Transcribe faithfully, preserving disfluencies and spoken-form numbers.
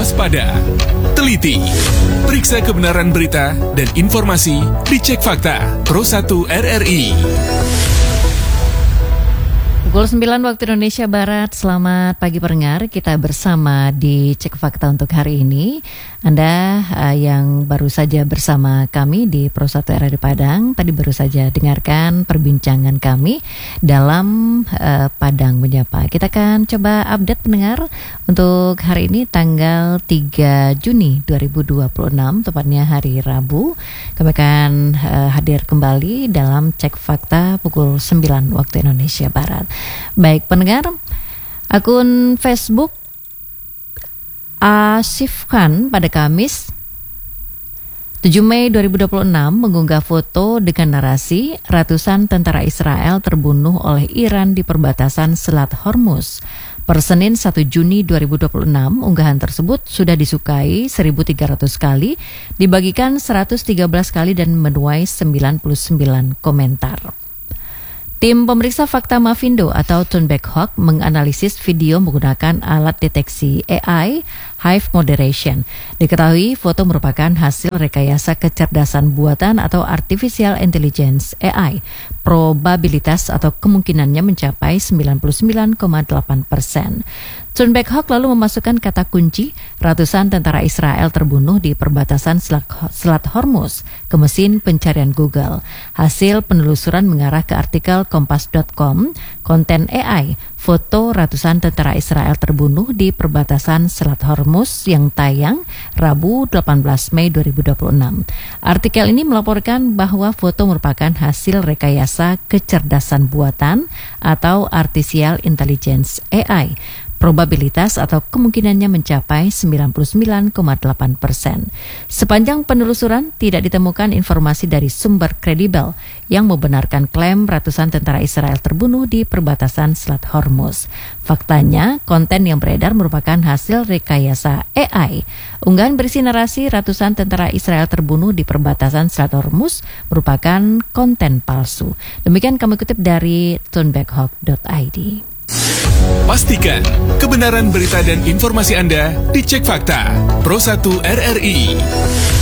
waspada. Teliti, periksa kebenaran berita dan informasi di Cek Fakta Pro satu R R I. Pukul sembilan waktu Indonesia Barat, selamat pagi pendengar. Kita bersama di Cek Fakta untuk hari ini. Anda uh, yang baru saja bersama kami di Pro satu R R I Padang, tadi baru saja dengarkan perbincangan kami dalam uh, Padang Menyapa. Kita akan coba update pendengar untuk hari ini tanggal tiga Juni dua ribu dua puluh enam, tepatnya hari Rabu. Kami akan uh, hadir kembali dalam Cek Fakta pukul sembilan waktu Indonesia Barat. Baik pendengar, akun Facebook Asif Khan pada Kamis tujuh Mei dua ribu dua puluh enam mengunggah foto dengan narasi ratusan tentara Israel terbunuh oleh Iran di perbatasan Selat Hormuz. Per Senin satu Juni dua ribu dua puluh enam, unggahan tersebut sudah disukai seribu tiga ratus kali, dibagikan seratus tiga belas kali dan menuai sembilan puluh sembilan komentar. Tim pemeriksa fakta Mavindo atau Turnback Hawk menganalisis video menggunakan alat deteksi A I Hive Moderation. Diketahui foto merupakan hasil rekayasa kecerdasan buatan atau Artificial Intelligence A I. Probabilitas atau kemungkinannya mencapai sembilan puluh sembilan koma delapan persen. Turnback Hawk lalu memasukkan kata kunci ratusan tentara Israel terbunuh di perbatasan Selat, Selat Hormuz ke mesin pencarian Google. Hasil penelusuran mengarah ke artikel kompas dot com, konten A I, foto ratusan tentara Israel terbunuh di perbatasan Selat Hormuz yang tayang Rabu delapan belas Mei dua ribu dua puluh enam. Artikel ini melaporkan bahwa foto merupakan hasil rekayasa kecerdasan buatan atau Artificial Intelligence A I. Probabilitas atau kemungkinannya mencapai sembilan puluh sembilan koma delapan persen. Sepanjang penelusuran tidak ditemukan informasi dari sumber kredibel yang membenarkan klaim ratusan tentara Israel terbunuh di perbatasan Selat Hormuz. Faktanya, konten yang beredar merupakan hasil rekayasa A I. Unggahan berisi narasi ratusan tentara Israel terbunuh di perbatasan Selat Hormuz merupakan konten palsu. Demikian kami kutip dari turnback hawk dot I D. Pastikan kebenaran berita dan informasi Anda di Cek Fakta Pro satu R R I.